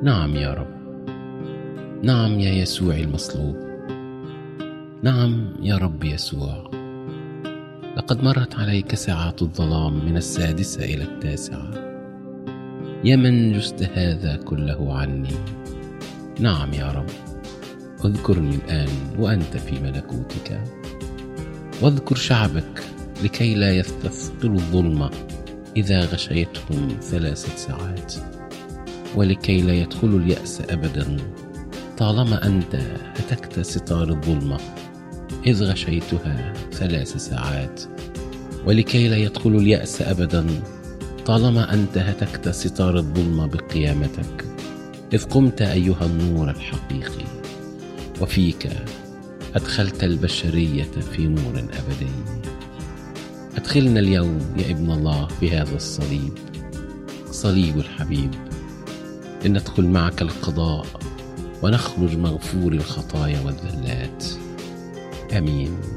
نعم يا رب، نعم يا يسوع المصلوب، نعم يا رب يسوع. لقد مرت عليك ساعات الظلام من 6 إلى 9. يا من جزت هذا كله عني. نعم يا رب، اذكرني الآن وأنت في ملكوتك، واذكر شعبك لكي لا يستثقلوا الظلمة إذا غشيتهم 3 ساعات، ولكي لا يدخلوا اليأس أبدا طالما أنت هتكت ستار الظلمة إذ غشيتها 3 ساعات، ولكي لا يدخلوا اليأس أبدا طالما أنت هتكت ستار الظلمة بقيامتك، إذ قمت أيها النور الحقيقي، وفيك أدخلت البشرية في نور أبدي. أدخلنا اليوم يا ابن الله في هذا الصليب، صليب الحبيب، لندخل معك القضاء ونخرج مغفور الخطايا والذلات. آمين.